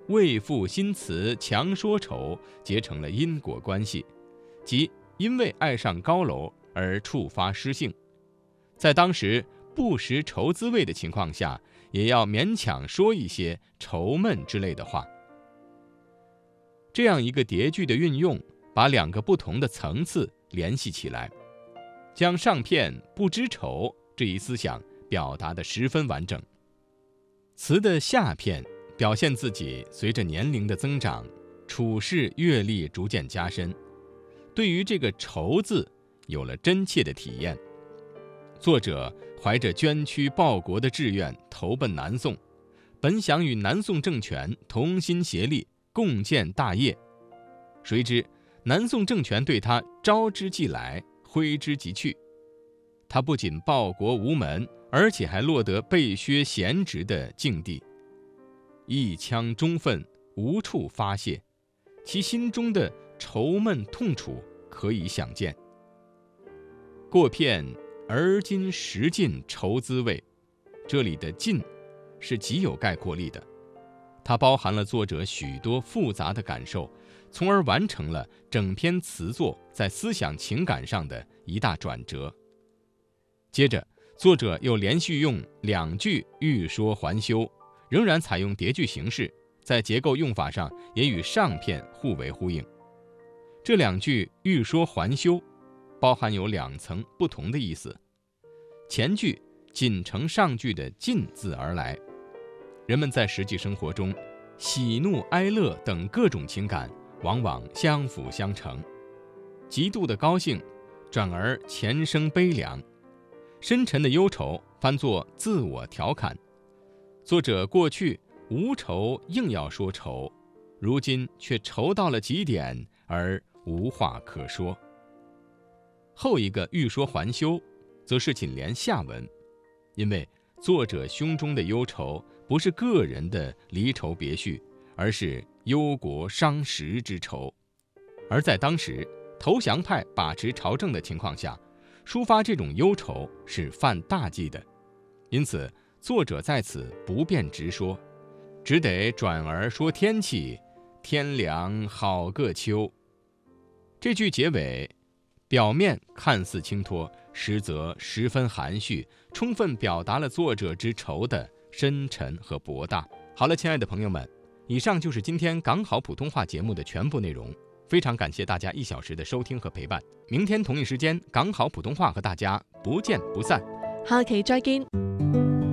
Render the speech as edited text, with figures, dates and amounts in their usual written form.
为赋新词强说愁结成了因果关系，即因为爱上高楼而触发诗性，在当时不识愁滋味的情况下，也要勉强说一些愁闷之类的话。这样一个叠句的运用，把两个不同的层次联系起来，将上片不知愁这一思想表达得十分完整。词的下片表现自己随着年龄的增长，处事阅历逐渐加深，对于这个愁字有了真切的体验。作者怀着捐躯报国的志愿投奔南宋，本想与南宋政权同心协力，共建大业，谁知南宋政权对他招之即来，挥之即去。他不仅报国无门，而且还落得被削闲职的境地，一腔忠愤无处发泄，其心中的愁闷痛楚可以想见。过片而今识尽愁滋味，这里的尽是极有概括力的，它包含了作者许多复杂的感受，从而完成了整篇词作在思想情感上的一大转折。接着作者又连续用两句欲说还休，仍然采用叠句形式，在结构用法上也与上片互为呼应。这两句欲说还休包含有两层不同的意思，前句仅承上句的尽字而来，人们在实际生活中喜怒哀乐等各种情感往往相辅相成，极度的高兴转而前生悲凉，深沉的忧愁翻作自我调侃。作者过去无愁硬要说愁，如今却愁到了极点而无话可说。后一个欲说还休则是紧连下文，因为作者胸中的忧愁不是个人的离愁别绪，而是忧国伤时之愁。而在当时投降派把持朝政的情况下，抒发这种忧愁是犯大忌的，因此作者在此不便直说，只得转而说天气，天凉好个秋。这句结尾表面看似轻脱，实则十分含蓄，充分表达了作者之愁的深沉和博大。好了，亲爱的朋友们，以上就是今天港好普通话节目的全部内容，非常感谢大家1小时的收听和陪伴。明天同一时间，港好普通话和大家不见不散。 下期再見。